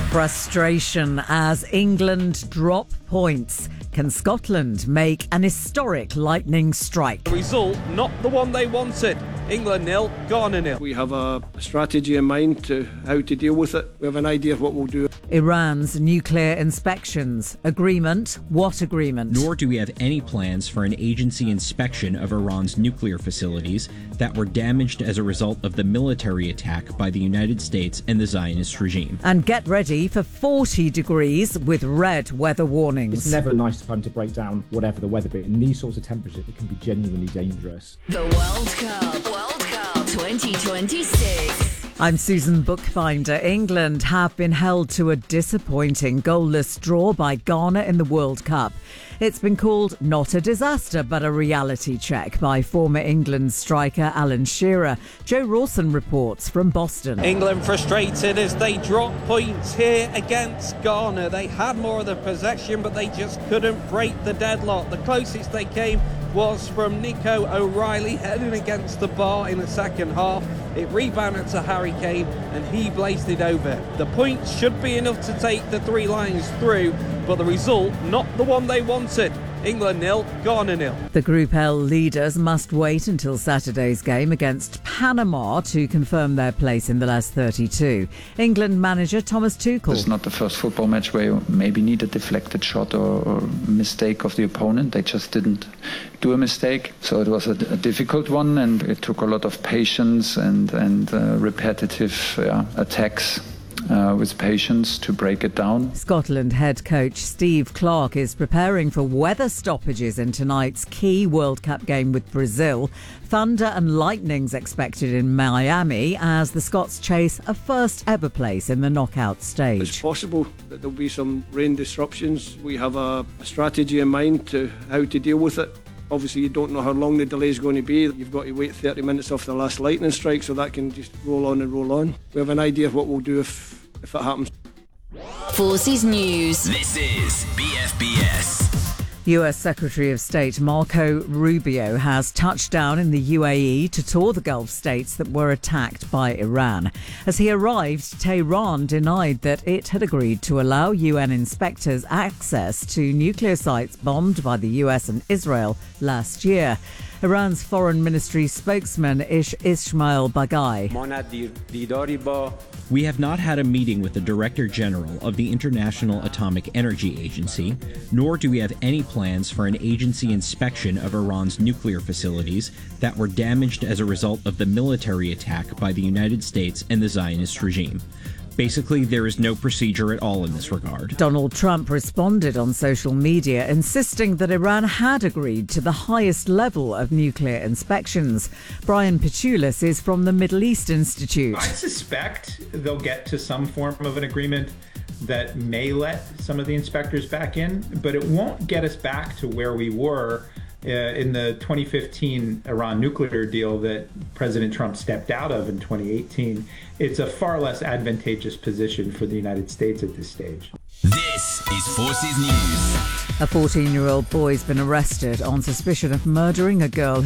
Frustration as England drop points. Can Scotland make an historic lightning strike? The result, not the one they wanted. England 0, Ghana 0. We have a strategy in mind to how to deal with it. We have an idea of what we'll do. Iran's nuclear inspections. Agreement? What agreement? Nor do we have any plans for an agency inspection of Iran's nuclear facilities that were damaged as a result of the military attack by the United States and the Zionist regime. And get ready for 40 degrees with red weather warnings. It's never a nice time to break down whatever the weather be. In these sorts of temperatures, it can be genuinely dangerous. The World Cup 2026. I'm Susan Bookfinder. England have been held to a disappointing goalless draw by Ghana in the World Cup. It's been called not a disaster but a reality check by former England striker Alan Shearer. Joe Rawson reports from Boston. England frustrated as they drop points here against Ghana. They had more of the possession, but they just couldn't break the deadlock. The closest they came was from Nico O'Reilly heading against the bar in the second half. It rebounded to Harry Kane and he blazed it over. The points should be enough to take the three Lions through, but the result, not the one they wanted. England 0, Ghana 0. The Group L leaders must wait until Saturday's game against Panama to confirm their place in the last 32. England manager Thomas Tuchel. It's not the first football match where you maybe need a deflected shot or mistake of the opponent. They just didn't do a mistake. So it was a difficult one, and it took a lot of patience and repetitive attacks. With patience to break it down. Scotland head coach Steve Clarke is preparing for weather stoppages in tonight's key World Cup game with Brazil. Thunder and lightning's expected in Miami as the Scots chase a first ever place in the knockout stage. It's possible that there'll be some rain disruptions. We have a strategy in mind to how to deal with it. Obviously, you don't know how long the delay is going to be. You've got to wait 30 minutes off the last lightning strike, so that can just roll on and roll on. We have an idea of what we'll do if it happens. Forces News. This is BFBS. US Secretary of State Marco Rubio has touched down in the UAE to tour the Gulf states that were attacked by Iran. As he arrived, Tehran denied that it had agreed to allow UN inspectors access to nuclear sites bombed by the US and Israel last year. Iran's foreign ministry spokesman Ismail Baghai. We have not had a meeting with the Director General of the International Atomic Energy Agency, nor do we have any plans for an agency inspection of Iran's nuclear facilities that were damaged as a result of the military attack by the United States and the Zionist regime. Basically, there is no procedure at all in this regard. Donald Trump responded on social media, insisting that Iran had agreed to the highest level of nuclear inspections. Brian Pichulis is from the Middle East Institute. I suspect they'll get to some form of an agreement that may let some of the inspectors back in, but it won't get us back to where we were in the 2015 Iran nuclear deal that President Trump stepped out of in 2018. It's a far less advantageous position for the United States at this stage. This is Forces News. A 14-year-old boy's been arrested on suspicion of murdering a girl